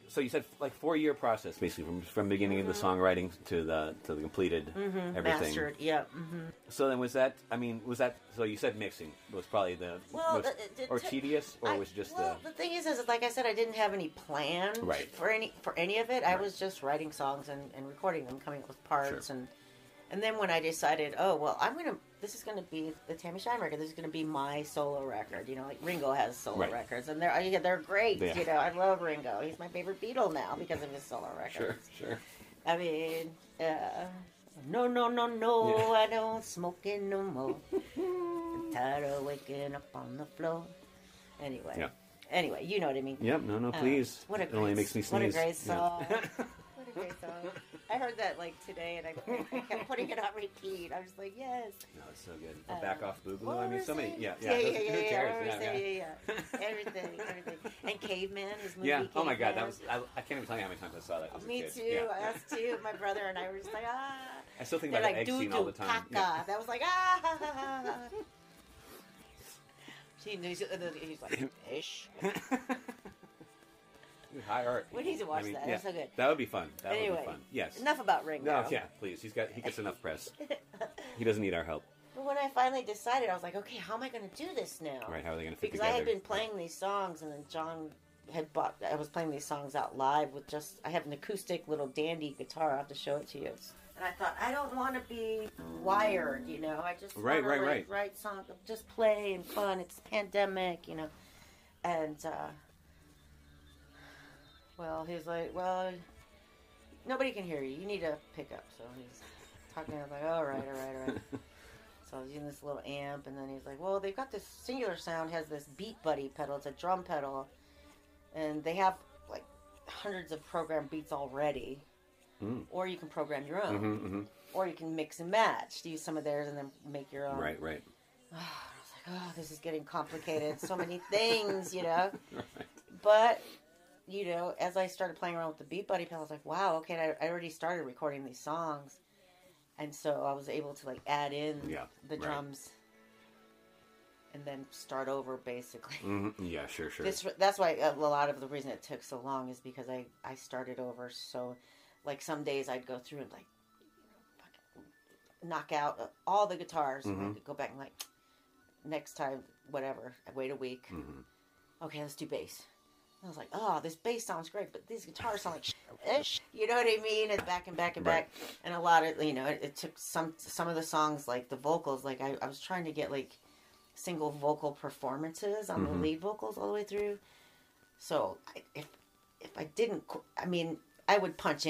So you said like 4-year process, basically, from beginning of the songwriting to the completed everything. Mastered, yeah. So then was that? So you said mixing was probably the most tedious, or was just the thing is like I said, I didn't have any plan for any of it. I was just writing songs and recording them, coming up with parts, and then when I decided, this is gonna be the Tammy Shine record. This is gonna be my solo record. You know, like Ringo has solo records, and they're great. Yeah. You know, I love Ringo. He's my favorite Beatle now because of his solo records. Sure. I mean, no, I don't smoke it no more. I'm tired of waking up on the floor. Anyway, you know what I mean. Yep. No, please. It only makes me sneeze. What a great song. What a great song. I heard that like today, and I kept putting it on repeat. I was just like, yes. No, it's so good. Back off, Boogaloo. I mean, so many. Yeah. Yeah. Everything. And Caveman, his movie. Yeah. Oh my God, Caveman. I can't even tell you how many times I saw that. Me too. Yeah. Us too. My brother and I were just like, I still think about the egg scene all the time. Yeah. That was like, He's like, ish. High art. We need to watch that. It's so good. That would be fun. Would be fun. Yes. Enough about Ringo. No, yeah, please. He gets enough press. He doesn't need our help. But when I finally decided, I was like, okay, how am I going to do this now? Right, how are they going to fit because together? I had been playing these songs, and then John had bought. I was playing these songs out live with I have an acoustic little dandy guitar. I'll have to show it to you. And I thought, I don't want to be wired, you know. I just want to write songs, just play and fun. It's pandemic, you know. And he's like, nobody can hear you. You need a pickup. So he's talking. I was like, all right. So I was using this little amp, and then he's like, well, they've got this Singular Sound has this Beat Buddy pedal. It's a drum pedal, and they have like hundreds of programmed beats already. Or you can program your own, or you can mix and match. Use some of theirs and then make your own. Right. I was like, this is getting complicated. So many things, you know. Right. But you know, as I started playing around with the Beat Buddy pedal, I was like, wow, okay. And I already started recording these songs, and so I was able to like add in the drums. And then start over, basically. Yeah, sure. That's why a lot of the reason it took so long is because I started over. So, like some days I'd go through and like knock out all the guitars, and I could go back and like next time, whatever. I wait a week. Okay, let's do bass. And I was like, oh, this bass sounds great, but these guitars sound like you know what I mean? And back and back and back. And a lot of it took some of the songs, like the vocals. Like I was trying to get like single vocal performances on the lead vocals all the way through. So if I didn't, I would punch in